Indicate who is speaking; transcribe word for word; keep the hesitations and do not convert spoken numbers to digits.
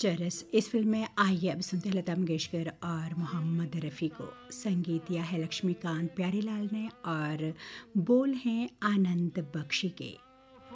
Speaker 1: चरस इस फिल्म में आइए अब सुनते हैं लता मंगेशकर और मोहम्मद रफ़ी को। संगीत दिया है लक्ष्मीकांत प्यारेलाल ने और बोल हैं आनंद बख्शी के।